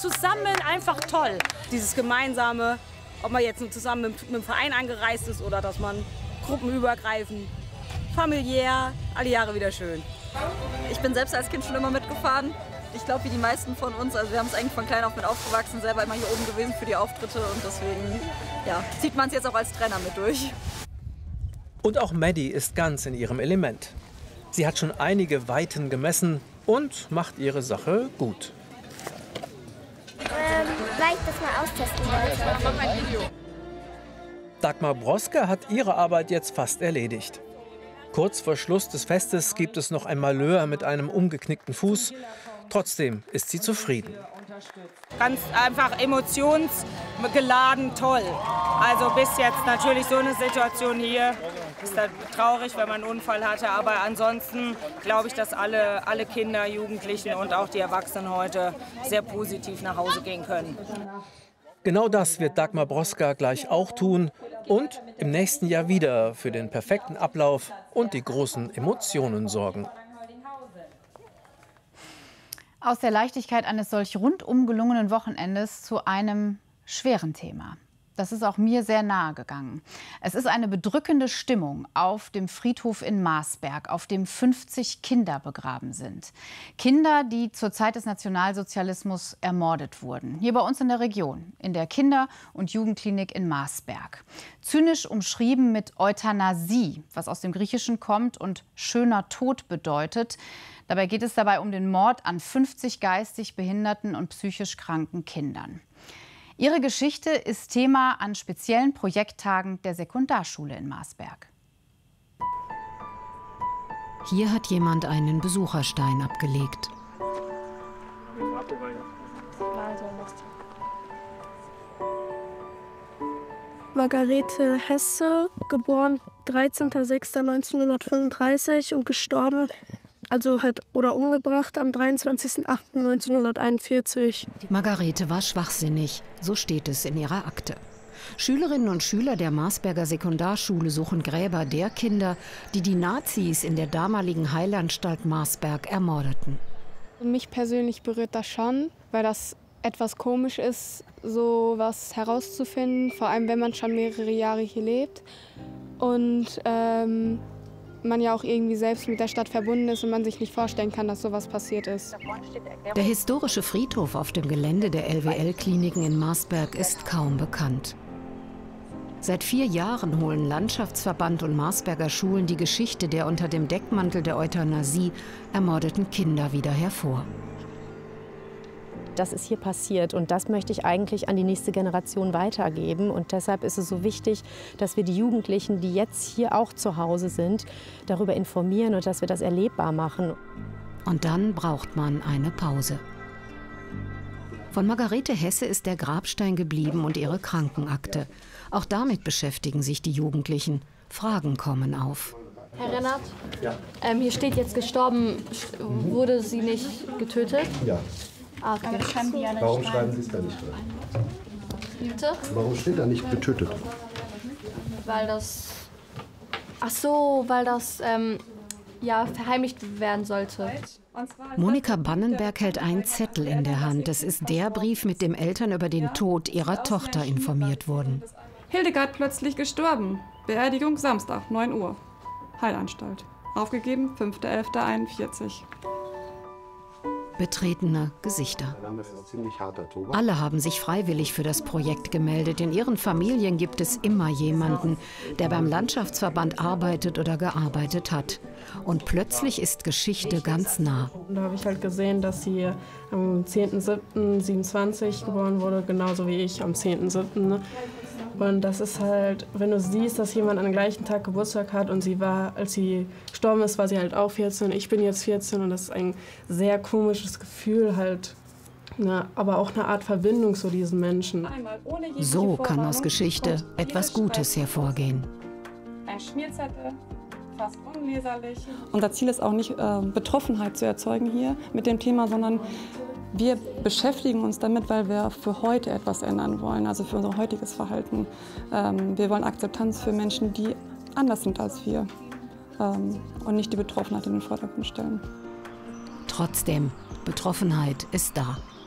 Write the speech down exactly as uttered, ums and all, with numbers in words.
zusammen einfach toll. Dieses Gemeinsame, ob man jetzt zusammen mit, mit dem Verein angereist ist oder dass man gruppenübergreifend, familiär, alle Jahre wieder schön. Ich bin selbst als Kind schon immer mitgefahren. Ich glaube, wie die meisten von uns, also wir haben es eigentlich von klein auf mit aufgewachsen, selber immer hier oben gewesen für die Auftritte und deswegen ja, zieht man es jetzt auch als Trainer mit durch. Und auch Maddie ist ganz in ihrem Element. Sie hat schon einige Weiten gemessen und macht ihre Sache gut. Ähm, weil ich das mal austesten wollte. Mach ein Video. Dagmar Broske hat ihre Arbeit jetzt fast erledigt. Kurz vor Schluss des Festes gibt es noch ein Malheur mit einem umgeknickten Fuß. Trotzdem ist sie zufrieden. Ganz einfach emotionsgeladen toll. Also bis jetzt natürlich so eine Situation hier. Ist dann traurig, wenn man einen Unfall hatte, aber ansonsten glaube ich, dass alle, alle Kinder, Jugendlichen und auch die Erwachsenen heute sehr positiv nach Hause gehen können. Genau das wird Dagmar Broska gleich auch tun und im nächsten Jahr wieder für den perfekten Ablauf und die großen Emotionen sorgen. Aus der Leichtigkeit eines solch rundum gelungenen Wochenendes zu einem schweren Thema. Das ist auch mir sehr nahe gegangen. Es ist eine bedrückende Stimmung auf dem Friedhof in Marsberg, auf dem fünfzig Kinder begraben sind. Kinder, die zur Zeit des Nationalsozialismus ermordet wurden. Hier bei uns in der Region, in der Kinder- und Jugendklinik in Marsberg. Zynisch umschrieben mit Euthanasie, was aus dem Griechischen kommt und schöner Tod bedeutet. Dabei geht es dabei um den Mord an fünfzig geistig behinderten und psychisch kranken Kindern. Ihre Geschichte ist Thema an speziellen Projekttagen der Sekundarschule in Marsberg. Hier hat jemand einen Besucherstein abgelegt. Margarete Hesse, geboren dreizehnter sechster neunzehnhundertfünfunddreißig und gestorben, also halt oder umgebracht am dreiundzwanzigster achter neunzehnhunderteinundvierzig. Margarete war schwachsinnig, so steht es in ihrer Akte. Schülerinnen und Schüler der Marsberger Sekundarschule suchen Gräber der Kinder, die die Nazis in der damaligen Heilanstalt Marsberg ermordeten. Mich persönlich berührt das schon, weil das etwas komisch ist, so was herauszufinden, vor allem wenn man schon mehrere Jahre hier lebt und ähm, man ja auch irgendwie selbst mit der Stadt verbunden ist und man sich nicht vorstellen kann, dass sowas passiert ist. Der historische Friedhof auf dem Gelände der L W L-Kliniken in Marsberg ist kaum bekannt. Seit vier Jahren holen Landschaftsverband und Marsberger Schulen die Geschichte der unter dem Deckmantel der Euthanasie ermordeten Kinder wieder hervor. Das ist hier passiert und das möchte ich eigentlich an die nächste Generation weitergeben. Und deshalb ist es so wichtig, dass wir die Jugendlichen, die jetzt hier auch zu Hause sind, darüber informieren und dass wir das erlebbar machen. Und dann braucht man eine Pause. Von Margarete Hesse ist der Grabstein geblieben und ihre Krankenakte. Auch damit beschäftigen sich die Jugendlichen. Fragen kommen auf. Herr Rennert, ja. ähm, hier steht jetzt gestorben. Wurde sie nicht getötet? Ja. Ah, okay. Aber das kann die ja nicht Warum schreiben. schreiben Sie es da nicht drin? Bitte? Warum steht da nicht getötet? Weil das... Ach so, weil das ähm, ja, verheimlicht werden sollte. Monika Bannenberg hält einen Zettel in der Hand. Es ist der Brief, mit dem Eltern über den Tod ihrer Tochter informiert wurden. Hildegard plötzlich gestorben. Beerdigung Samstag, neun Uhr. Heilanstalt. Aufgegeben, fünfter elfter einundvierzig. Betretene Gesichter. Alle haben sich freiwillig für das Projekt gemeldet. In ihren Familien gibt es immer jemanden, der beim Landschaftsverband arbeitet oder gearbeitet hat. Und plötzlich ist Geschichte ganz nah. Da habe ich halt gesehen, dass sie am zehnter siebter siebenundzwanzig geboren wurde, genauso wie ich am zehnter siebter Und das ist halt, wenn du siehst, dass jemand am gleichen Tag Geburtstag hat und sie war, als sie gestorben ist, war sie halt auch vierzehn, ich bin jetzt vierzehn und das ist ein sehr komisches Gefühl halt, ne, aber auch eine Art Verbindung zu diesen Menschen. So kann aus Geschichte etwas Gutes hervorgehen. Ein Schmierzettel, fast unleserlich. Unser Ziel ist auch nicht, äh, Betroffenheit zu erzeugen hier mit dem Thema, sondern wir beschäftigen uns damit, weil wir für heute etwas ändern wollen, also für unser heutiges Verhalten. Ähm, wir wollen Akzeptanz für Menschen, die anders sind als wir ähm, und nicht die Betroffenheit in den Vordergrund stellen. Trotzdem, Betroffenheit ist da.